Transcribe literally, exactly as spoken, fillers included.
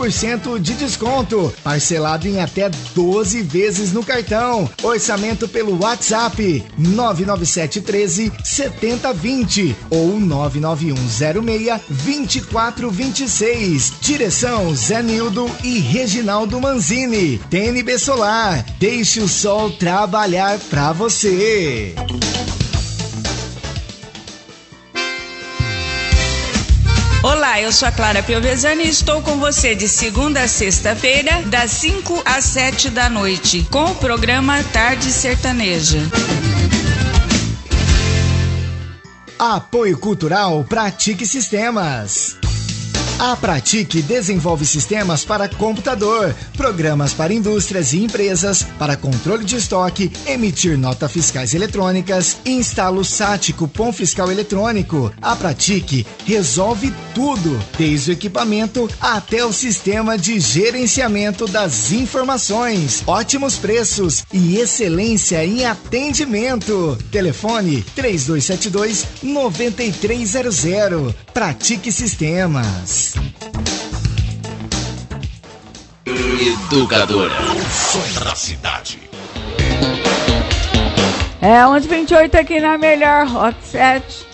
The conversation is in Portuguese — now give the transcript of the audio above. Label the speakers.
Speaker 1: por cento de desconto, parcelado em até doze vezes no cartão. Orçamento pelo WhatsApp nove nove sete um três sete zero dois zero ou nove nove um zero seis dois quatro dois seis. Direção Zé Nildo e Reginaldo Manzini. T N B Solar, deixe o sol trabalhar pra você.
Speaker 2: Olá, eu sou a Clara Piovesani e estou com você de segunda a sexta-feira, das cinco às sete da noite, com o programa Tarde Sertaneja.
Speaker 1: Apoio Cultural Pratique Sistemas. A Pratique desenvolve sistemas para computador, programas para indústrias e empresas, para controle de estoque, emitir notas fiscais eletrônicas, instala o S A T, cupom fiscal eletrônico. A Pratique resolve tudo, desde o equipamento até o sistema de gerenciamento das informações. Ótimos preços e excelência em atendimento. Telefone três dois sete dois, nove três zero zero. Pratique Sistemas.
Speaker 3: Educadora, o som da cidade.
Speaker 4: É onze e vinte e oito aqui na melhor Hot sete.